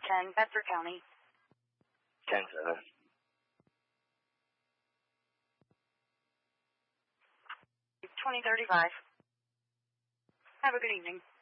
10, Bedford County. 10-7. 2035. Have a good evening.